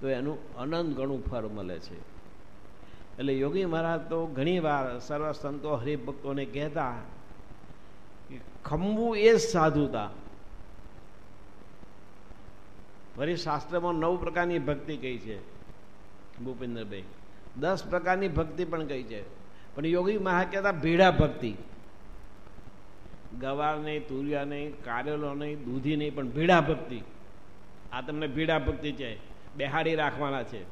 તો એનું અનંત ગણું ફળ મળે છે. એટલે યોગી મહારાજ તો ઘણી વાર સર્વ સંતો હરિભક્તોને કહેતા કે ખંભવું એ જ સાધુતા. વળી શાસ્ત્રમાં 9 પ્રકારની ભક્તિ કહી છે ભૂપેન્દ્રભાઈ, 10 પ્રકારની ભક્તિ પણ કહી છે. પણ યોગી મહારાજ કહેતા ભીડા ભક્તિ, ગવાર નહીં, તુરિયા નહીં, કારેલો નહીં, દૂધી નહીં, પણ ભીડા ભક્તિ. આ તમને ભીડા ભક્તિ છે, બેહાડી રાખવાના છે.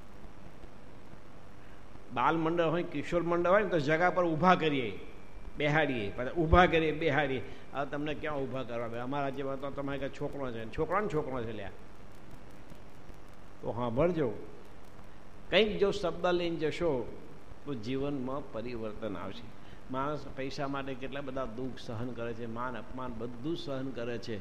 બાલ મંડળ હોય, કિશોર મંડળ હોય ને તો જગા પર ઊભા કરીએ, બેહાડીએ, પછી ઊભા કરીએ, બેહાડીએ. હવે તમને ક્યાં ઊભા કરવા? અમારા જેવા તો તમારે કંઈ છોકરો છે, છોકરો છે લ્યા. તો હા ભરજો, કંઈક જો શબ્દ લઈને જશો તો જીવનમાં પરિવર્તન આવશે. માણસ પૈસા માટે કેટલા બધા દુઃખ સહન કરે છે, માન અપમાન બધું સહન કરે છે,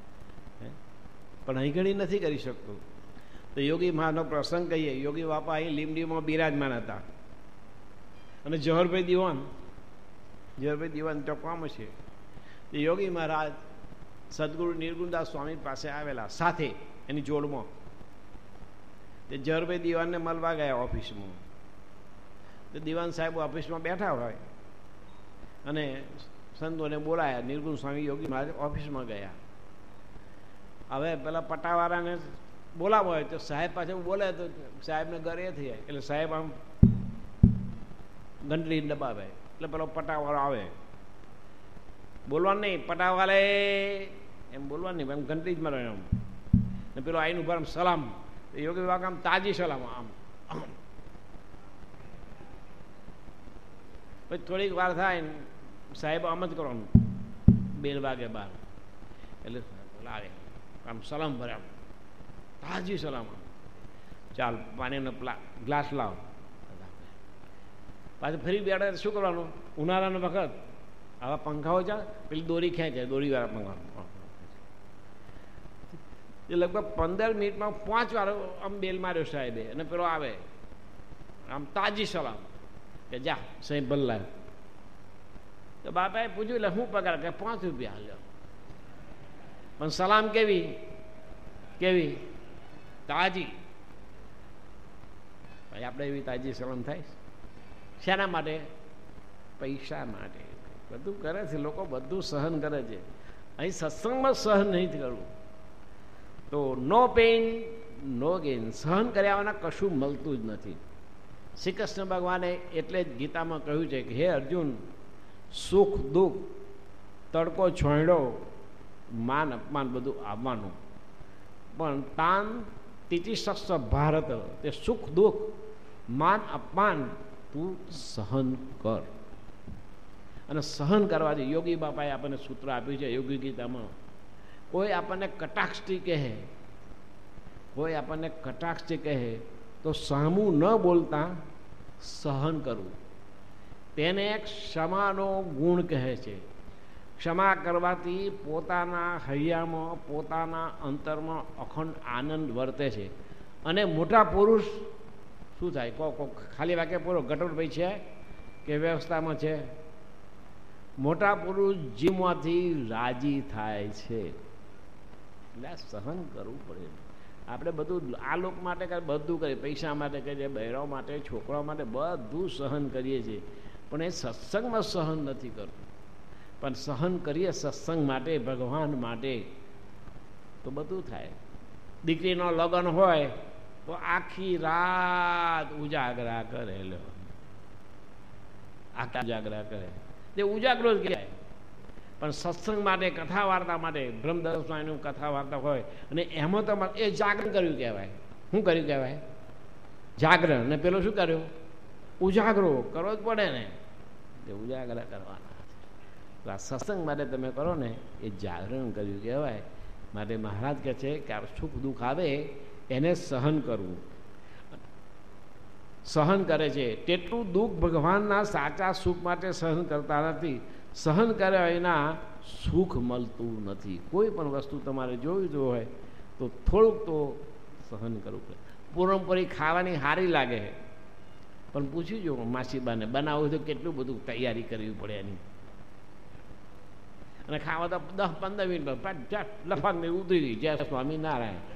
પણ અહીં ઘડી નથી કરી શકતો. તો યોગી મહાનો પ્રસંગ કહીએ. યોગી બાપા અહીં લીમડીમાં બિરાજમાન હતા અને જવાહરભાઈ દિવાન ચોકવામાં છે. તો યોગી મહારાજ સદગુરુ નિર્ગુણદાસ સ્વામી પાસે આવેલા, સાથે એની જોડમાં. તે જવાહરભાઈ દિવાનને મળવા ગયા ઓફિસમાં. તો દિવાન સાહેબ ઓફિસમાં બેઠા હોય અને સંતોને બોલાયા. નિર્ગુણ સ્વામી યોગી મહારાજ ઓફિસમાં ગયા. હવે પેલા પટાવાળાને બોલાવો હોય તો સાહેબ પાછળ બોલે તો સાહેબને ઘર એ થઈ જાય. એટલે સાહેબ આમ ઘંટડી દબાવે એટલે પેલો પટાવાળો આવે. બોલવાનું નહીં, પટાવાળે એમ બોલવાનું નહીં, એમ ઘંટડી જ મારો એમ. ને પેલો આઈને ઉભા આમ સલામ, યોગી બાબા આમ તાજી સલામ આમ. પછી થોડીક વાર થાય ને સાહેબ આમ જ કરવાનું, 2 વાગે બાર. એટલે લાગે આમ સલામ ભરે, આમ તાજી સલામ. ચાલ પાણીનો ગ્લાસ લાવ. પાછું ફરી બેઠા શું કરવાનું? ઉનાળાનો વખત આવા પંખાઓ છે, પેલી દોરી ખેંચે, દોરીવાળા પંખા. એ લગભગ 15 મિનિટમાં 5 વાર આમ બેલ માર્યો સાહેબે. અને પેલો આવે આમ તાજી સલામ કે જા સાહેબ બદલાય. તો બાપાએ પૂછ્યું એટલે શું પગાર? કે 5 રૂપિયા હાલ્યો. પણ સલામ કેવી કેવી? તાજી. ભાઈ આપણે એવી તાજી સલામ થાય? શેના માટે? પૈસા માટે. બધું કરે છે લોકો, બધું સહન કરે છે. અહીં સત્સંગમાં સહન નહીં કરવું. તો નો પેઇન નો ગેઇન. સહન કર્યાવાના કશું મળતું જ નથી. શ્રી કૃષ્ણ ભગવાને એટલે જ ગીતામાં કહ્યું છે કે હે અર્જુન, સુખ દુઃખ, તડકો છોંયડો, માન અપમાન બધું આવવાનું, પણ તાન તિતિશસ્સ ભારત, તે સુખ દુઃખ માન અપમાન તું સહન કર. અને સહન કરવાથી યોગી બાપાએ આપણને સૂત્ર આપ્યું છે યોગી ગીતામાં. કોઈ આપણને કટાક્ષથી કહે, કોઈ આપણને કટાક્ષથી કહે તો સામું ન બોલતા સહન કરવું. તેને એક ક્ષમાનો ગુણ કહે છે. ક્ષમા કરવાથી પોતાના હૈયામાં, પોતાના અંતરમાં અખંડ આનંદ વર્તે છે. અને મોટા પુરુષ શું થાય? ખાલી વાક્ય પૂરો. ગટરભાઈ છે કે વ્યવસ્થામાં છે? મોટા પુરુષ જીવમાંથી રાજી થાય છે. એટલે સહન કરવું પડે. આપણે બધું આ લોક માટે બધું કરીએ, પૈસા માટે કરીએ, બહેરાઓ માટે, છોકરાઓ માટે બધું સહન કરીએ છીએ, પણ એ સત્સંગમાં સહન નથી કરતું. પણ સહન કરીએ સત્સંગ માટે, ભગવાન માટે, તો બધું થાય. દીકરીનો લગ્ન હોય તો આખી રાત ઉજાગરા કરે, આખા ઉજાગરા કરે, તે ઉજાગરો જ કહેવાય. પણ સત્સંગ માટે, કથા વાર્તા માટે, બ્રહ્મદત્ત સ્વામીનું કથા વાર્તા હોય અને એમાં તો એ જાગરણ કર્યું કહેવાય. શું કર્યું કહેવાય? જાગરણ. ને પેલો શું કર્યો? ઉજાગરો કરવો જ પડે ને, એ ઉજાગરા કરવાના. તો આ સત્સંગ માટે તમે કરો ને એ જાગરણ કર્યું કહેવાય. માટે મહારાજ કહે છે કે આ સુખ દુઃખ આવે એને સહન કરવું. સહન કરે છે તેટલું દુઃખ ભગવાનના સાચા સુખ માટે સહન કરતા નથી. સહન કર્યા એના સુખ મળતું નથી. કોઈ પણ વસ્તુ તમારે જોઈતું હોય તો થોડુંક તો સહન કરવું પડે. પૂરણપૂરી ખાવાની સારી લાગે પણ પૂછી જો માસીબાને બનાવવું તો કેટલું બધું તૈયારી કરવી પડે એની. અને ખાવા તો 10-15 મિનિટ લફાંગ ને ઉતરી ગઈ. જય સ્વામિનારાયણ.